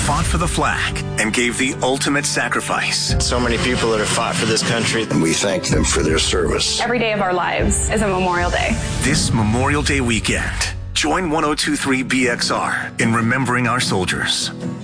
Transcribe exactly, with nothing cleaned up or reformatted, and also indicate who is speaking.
Speaker 1: fought for the flag and gave the ultimate sacrifice.
Speaker 2: So many people that have fought for this country,
Speaker 3: and we thank them for their service.
Speaker 4: Every day of our lives is a Memorial Day.
Speaker 1: This Memorial Day weekend, join one oh two point three B X R in remembering our soldiers.